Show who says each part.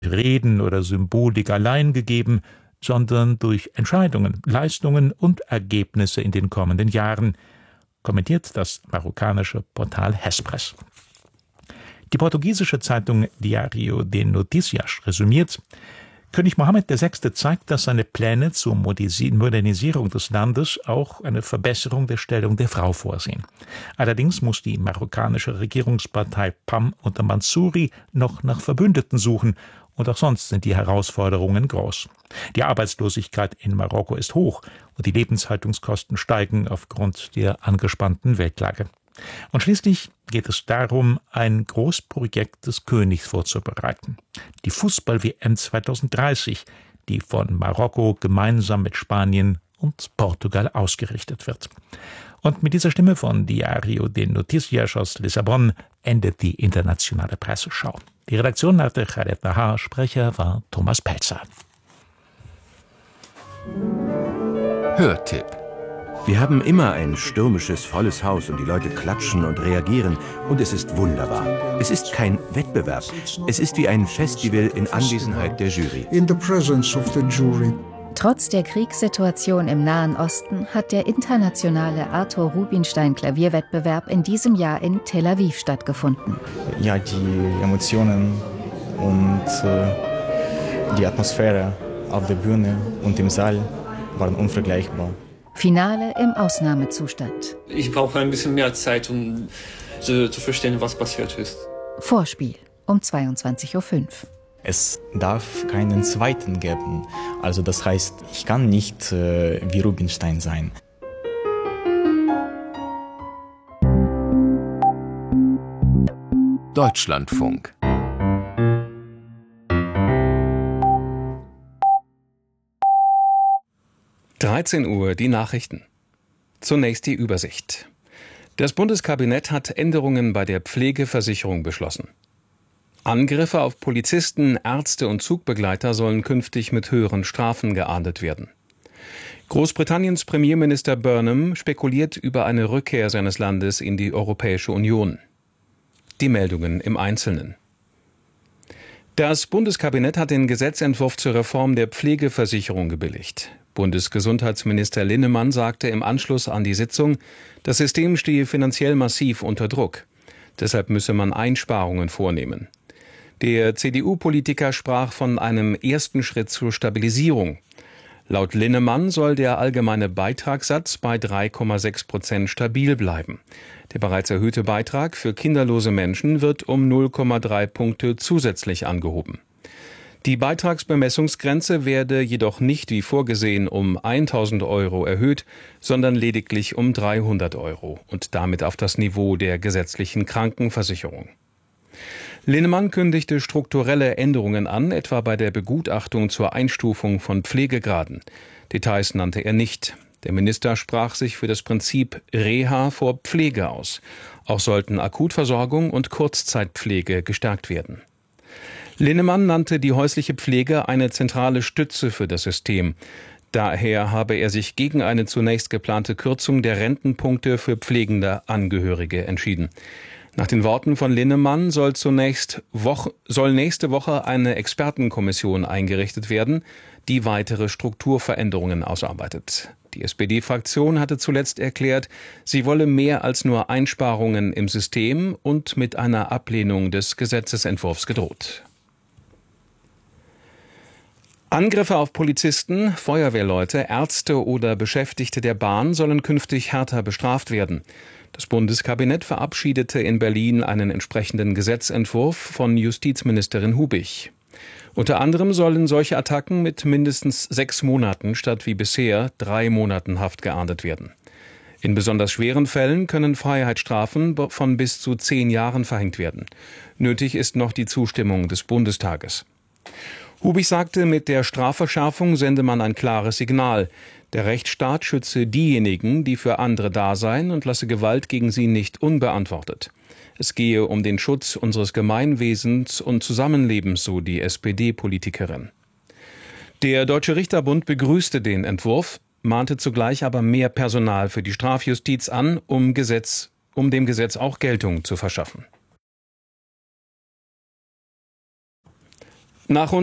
Speaker 1: Reden oder Symbolik allein gegeben, sondern durch Entscheidungen, Leistungen und Ergebnisse in den kommenden Jahren, kommentiert das marokkanische Portal Hespress. Die portugiesische Zeitung Diário de Notícias resümiert: König Mohammed VI. Zeigt, dass seine Pläne zur Modernisierung des Landes auch eine Verbesserung der Stellung der Frau vorsehen. Allerdings muss die marokkanische Regierungspartei PAM unter Mansouri noch nach Verbündeten suchen, und auch sonst sind die Herausforderungen groß. Die Arbeitslosigkeit in Marokko ist hoch und die Lebenshaltungskosten steigen aufgrund der angespannten Weltlage. Und schließlich geht es darum, ein Großprojekt des Königs vorzubereiten. Die Fußball-WM 2030, die von Marokko gemeinsam mit Spanien und Portugal ausgerichtet wird. Und mit dieser Stimme von Diário de Notícias aus Lissabon endet die internationale Presseschau. Die Redaktion hatte Khaled Nahar, Sprecher war Thomas Pelzer.
Speaker 2: Hörtipp. Wir haben immer ein stürmisches, volles Haus und die Leute klatschen und reagieren und es ist wunderbar. Es ist kein Wettbewerb. Es ist wie ein Festival in Anwesenheit der Jury.
Speaker 3: Trotz der Kriegssituation im Nahen Osten hat der internationale Arthur Rubinstein Klavierwettbewerb in diesem Jahr in Tel Aviv stattgefunden.
Speaker 4: Ja, die Emotionen und die Atmosphäre auf der Bühne und im Saal waren unvergleichbar.
Speaker 3: Finale im Ausnahmezustand.
Speaker 5: Ich brauche ein bisschen mehr Zeit, um zu verstehen, was passiert ist.
Speaker 3: Vorspiel um 22:05 Uhr.
Speaker 4: Es darf keinen zweiten geben. Also das heißt, ich kann nicht wie Rubinstein sein.
Speaker 2: Deutschlandfunk.
Speaker 6: Uhr die Nachrichten. Zunächst die Übersicht. Das Bundeskabinett hat Änderungen bei der Pflegeversicherung beschlossen. Angriffe auf Polizisten, Ärzte und Zugbegleiter sollen künftig mit höheren Strafen geahndet werden. Großbritanniens Premierminister Burnham spekuliert über eine Rückkehr seines Landes in die Europäische Union. Die Meldungen im Einzelnen. Das Bundeskabinett hat den Gesetzentwurf zur Reform der Pflegeversicherung gebilligt. Bundesgesundheitsminister Linnemann sagte im Anschluss an die Sitzung, das System stehe finanziell massiv unter Druck. Deshalb müsse man Einsparungen vornehmen. Der CDU-Politiker sprach von einem ersten Schritt zur Stabilisierung. Laut Linnemann soll der allgemeine Beitragssatz bei 3,6% stabil bleiben. Der bereits erhöhte Beitrag für kinderlose Menschen wird um 0,3 Punkte zusätzlich angehoben. Die Beitragsbemessungsgrenze werde jedoch nicht wie vorgesehen um 1.000 € erhöht, sondern lediglich um 300 € und damit auf das Niveau der gesetzlichen Krankenversicherung. Linnemann kündigte strukturelle Änderungen an, etwa bei der Begutachtung zur Einstufung von Pflegegraden. Details nannte er nicht. Der Minister sprach sich für das Prinzip Reha vor Pflege aus. Auch sollten Akutversorgung und Kurzzeitpflege gestärkt werden. Linnemann nannte die häusliche Pflege eine zentrale Stütze für das System. Daher habe er sich gegen eine zunächst geplante Kürzung der Rentenpunkte für pflegende Angehörige entschieden. Nach den Worten von Linnemann soll nächste Woche eine Expertenkommission eingerichtet werden, die weitere Strukturveränderungen ausarbeitet. Die SPD-Fraktion hatte zuletzt erklärt, sie wolle mehr als nur Einsparungen im System und mit einer Ablehnung des Gesetzesentwurfs gedroht. Angriffe auf Polizisten, Feuerwehrleute, Ärzte oder Beschäftigte der Bahn sollen künftig härter bestraft werden. Das Bundeskabinett verabschiedete in Berlin einen entsprechenden Gesetzentwurf von Justizministerin Hubich. Unter anderem sollen solche Attacken mit mindestens 6 Monaten statt wie bisher 3 Monaten Haft geahndet werden. In besonders schweren Fällen können Freiheitsstrafen von bis zu 10 Jahren verhängt werden. Nötig ist noch die Zustimmung des Bundestages. Hubich sagte, mit der Strafverschärfung sende man ein klares Signal. Der Rechtsstaat schütze diejenigen, die für andere da seien und lasse Gewalt gegen sie nicht unbeantwortet. Es gehe um den Schutz unseres Gemeinwesens und Zusammenlebens, so die SPD-Politikerin. Der Deutsche Richterbund begrüßte den Entwurf, mahnte zugleich aber mehr Personal für die Strafjustiz an, um dem Gesetz auch Geltung zu verschaffen. Nach